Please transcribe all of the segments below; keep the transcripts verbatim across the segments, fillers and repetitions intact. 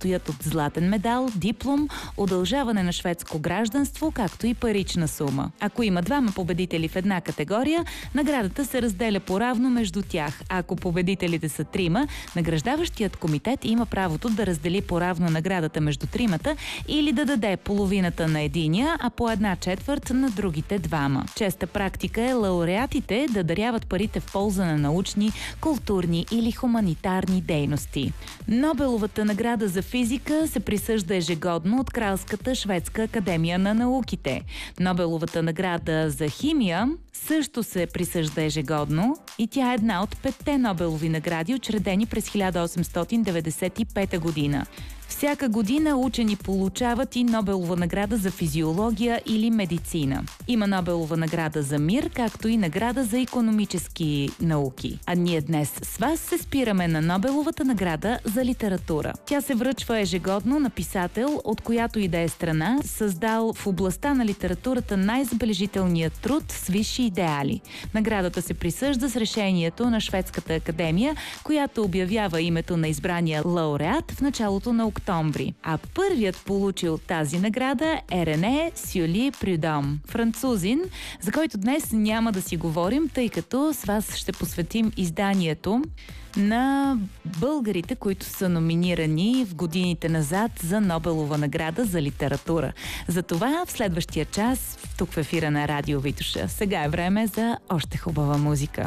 състоят от златен медал, диплом, удължаване на шведско гражданство, както и парична сума. Ако има двама победители в една категория, наградата се разделя поравно между тях. Ако победителите са трима, награждаващият комитет има правото да раздели поравно наградата между тримата или да даде половината на единия, а по една четвърт на другите двама. Честа практика е лауреатите да даряват парите в полза на научни, културни или хуманитарни дейности. Нобеловата награда за физика се присъжда ежегодно от Кралската шведска академия на науките. Нобеловата награда за химия също се присъжда ежегодно и тя е една от петте Нобелови награди, учредени през хиляда осемстотин деветдесет и пета година. Всяка година учени получават и Нобелова награда за физиология или медицина. Има Нобелова награда за мир, както и награда за икономически науки. А ние днес с вас се спираме на Нобеловата награда за литература. Тя се връчва ежегодно на писател, от която и да е страна, създал в областта на литературата най-забележителният труд с висши идеали. Наградата се присъжда с решението на Шведската академия, която обявява името на избрания лауреат в началото на октомври. А първият получил тази награда е Рене Сюли Прюдом, французин, за който днес няма да си говорим, тъй като с вас ще посветим изданието на българите, които са номинирани в годините назад за Нобелова награда за литература. Затова в следващия час, тук в ефира на Радио Витоша, сега е време за още хубава музика.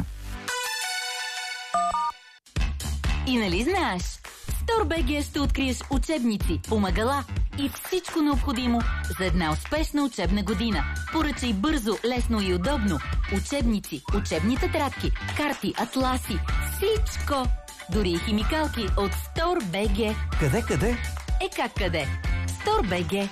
И нали знаеш? StoreBG ще откриеш учебници, помагала и всичко необходимо за една успешна учебна година. Поръчай бързо, лесно и удобно. Учебници, учебни тетрадки, карти, атласи, всичко! Дори и химикалки от StoreBG. Къде, къде? Е как къде? StoreBG.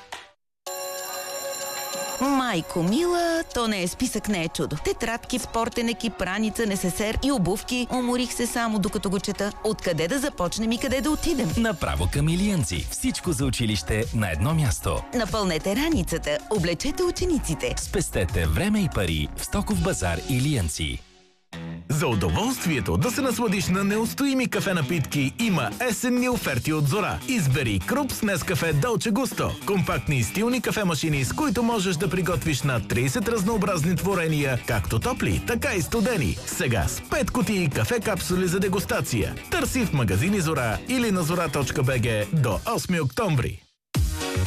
Майко мила, то не е списък, не е чудо. Тетрадки, спортен екип, раница, несесер и обувки. Уморих се само докато го чета. Откъде да започнем и къде да отидем? Направо към Илиянци. Всичко за училище на едно място. Напълнете раницата, облечете учениците. Спестете време и пари в Стоков базар Илиянци. За удоволствието да се насладиш на неустоими кафе напитки има есенни оферти от Зора. Избери Крупс Нескафе Долче Густо. Компактни и стилни кафемашини, с които можеш да приготвиш на трийсет разнообразни творения, както топли, така и студени. Сега с пет кутии кафе капсули за дегустация. Търси в магазини Зора или на зора точка бг до осми октомври.